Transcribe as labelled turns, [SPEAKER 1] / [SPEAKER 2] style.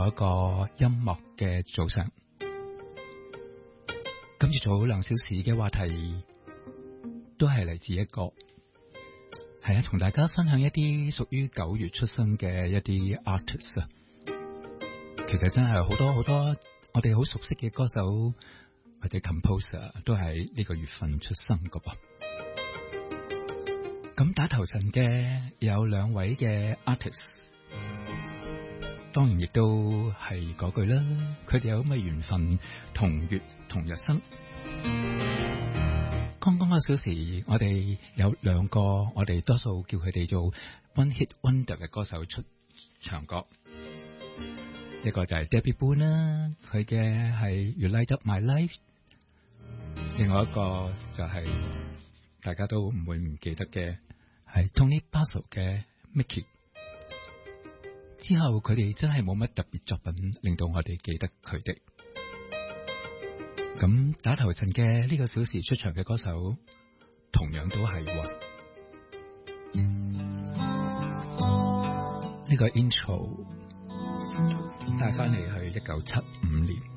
[SPEAKER 1] 一個音樂嘅早上。今次做2小時嘅話題都係嚟自一個係同大家分享一啲屬於9月出生嘅一啲 artist 啊。其實真係好多好多我哋好熟悉嘅歌手或者 composer 都係呢個月份出生噶噃。咁打頭陣嘅有2位嘅 artist， 當然亦都係嗰句啦，佢哋有咁嘅緣分，同月同日生。剛剛1小時我哋有2個我哋多數叫佢哋做 one hit wonder 嘅歌手出唱歌，一個就係 Debbie Boone 啦，佢嘅係 You Light Up My Life， 另外一個就係大家都唔會唔記得嘅係 Tony Basil 嘅 Mickey。 之後佢哋真係冇乜特別作品令到我哋記得佢哋。咁打頭陣嘅呢個小時出場嘅歌手同樣都係呢個 intro 帶翻嚟去1975年。